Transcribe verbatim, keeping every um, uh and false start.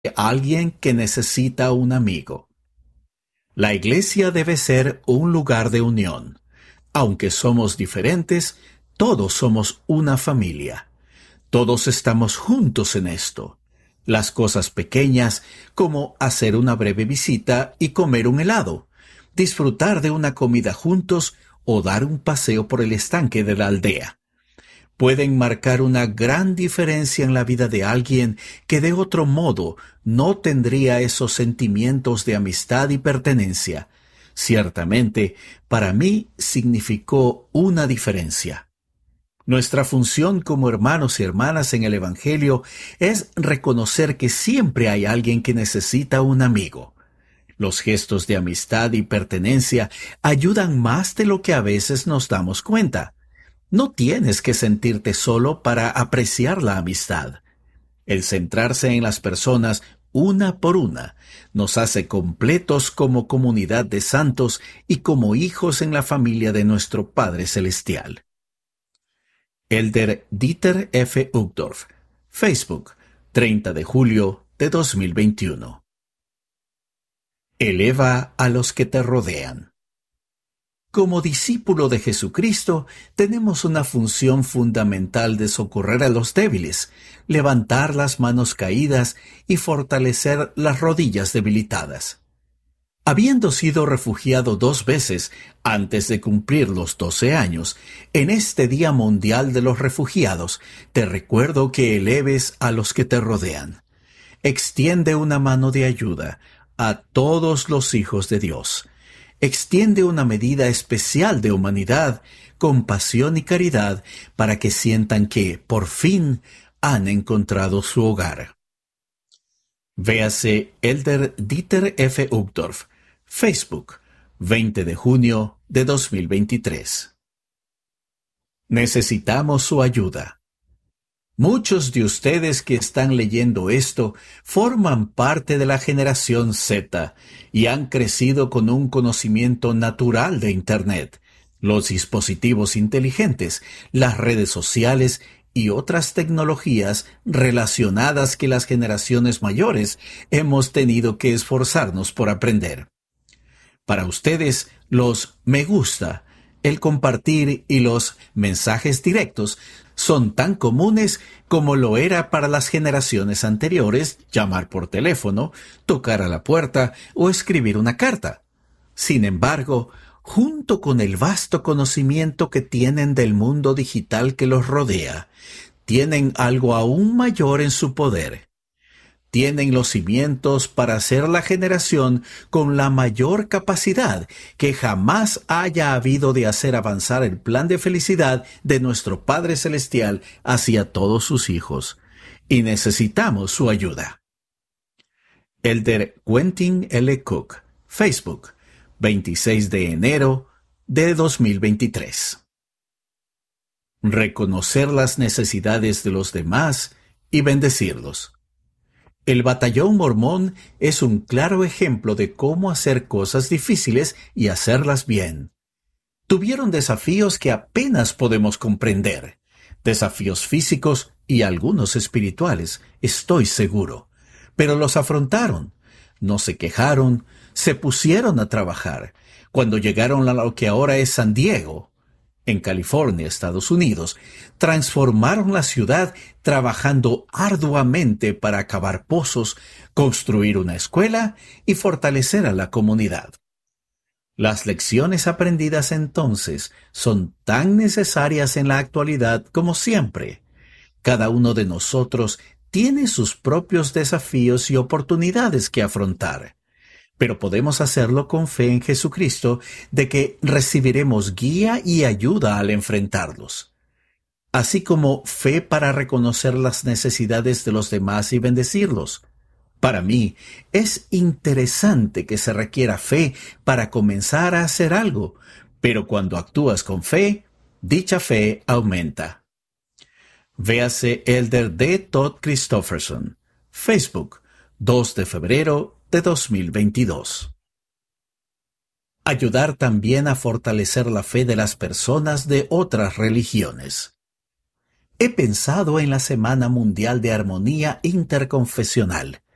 alguien que necesita un amigo. La iglesia debe ser un lugar de unión. Aunque somos diferentes, todos somos una familia. Todos estamos juntos en esto. Las cosas pequeñas, como hacer una breve visita y comer un helado, disfrutar de una comida juntos o dar un paseo por el estanque de la aldea, pueden marcar una gran diferencia en la vida de alguien que de otro modo no tendría esos sentimientos de amistad y pertenencia. Ciertamente, para mí significó una diferencia. Nuestra función como hermanos y hermanas en el Evangelio es reconocer que siempre hay alguien que necesita un amigo. Los gestos de amistad y pertenencia ayudan más de lo que a veces nos damos cuenta. No tienes que sentirte solo para apreciar la amistad. El centrarse en las personas una por una nos hace completos como comunidad de santos y como hijos en la familia de nuestro Padre Celestial. Elder Dieter F. Uchtdorf, Facebook, treinta de julio de dos mil veintiuno. Eleva a los que te rodean. Como discípulo de Jesucristo, tenemos una función fundamental de socorrer a los débiles, levantar las manos caídas y fortalecer las rodillas debilitadas. Habiendo sido refugiado dos veces antes de cumplir los doce años, en este Día Mundial de los Refugiados, te recuerdo que eleves a los que te rodean. Extiende una mano de ayuda a todos los hijos de Dios. Extiende una medida especial de humanidad, compasión y caridad para que sientan que, por fin, han encontrado su hogar. Véase Elder Dieter F. Uchtdorf, Facebook, veinte de junio de dos mil veintitrés. Necesitamos su ayuda. Muchos de ustedes que están leyendo esto forman parte de la generación Z y han crecido con un conocimiento natural de Internet, los dispositivos inteligentes, las redes sociales y otras tecnologías relacionadas que las generaciones mayores hemos tenido que esforzarnos por aprender. Para ustedes, los me gusta, el compartir y los mensajes directos son tan comunes como lo era para las generaciones anteriores llamar por teléfono, tocar a la puerta o escribir una carta. Sin embargo, junto con el vasto conocimiento que tienen del mundo digital que los rodea, tienen algo aún mayor en su poder. Tienen los cimientos para ser la generación con la mayor capacidad que jamás haya habido de hacer avanzar el plan de felicidad de nuestro Padre Celestial hacia todos sus hijos. Y necesitamos su ayuda. Elder Quentin L. Cook, Facebook, veintiséis de enero de dos mil veintitrés. Reconocer las necesidades de los demás y bendecirlos. El batallón mormón es un claro ejemplo de cómo hacer cosas difíciles y hacerlas bien. Tuvieron desafíos que apenas podemos comprender, desafíos físicos y algunos espirituales, estoy seguro, pero los afrontaron, no se quejaron, se pusieron a trabajar. Cuando llegaron a lo que ahora es San Diego, en California, Estados Unidos, transformaron la ciudad trabajando arduamente para acabar pozos, construir una escuela y fortalecer a la comunidad. Las lecciones aprendidas entonces son tan necesarias en la actualidad como siempre. Cada uno de nosotros tiene sus propios desafíos y oportunidades que afrontar. Pero podemos hacerlo con fe en Jesucristo de que recibiremos guía y ayuda al enfrentarlos. Así como fe para reconocer las necesidades de los demás y bendecirlos. Para mí, es interesante que se requiera fe para comenzar a hacer algo, pero cuando actúas con fe, dicha fe aumenta. Véase Elder D. Todd Christofferson, Facebook, dos de febrero de dos mil veintidós. Ayudar también a fortalecer la fe de las personas de otras religiones. He pensado en la Semana Mundial de Armonía Interconfesional,